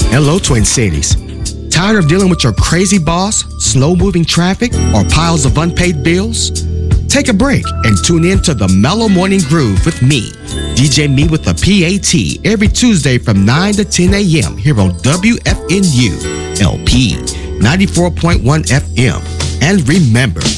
Hello, Twin Cities. Tired of dealing with your crazy boss, slow-moving traffic, or piles of unpaid bills? Take a break and tune in to the Mellow Morning Groove with me, DJ Me with a PAT, every Tuesday from 9 to 10 a.m. here on WFNU LP 94.1 FM. And remember,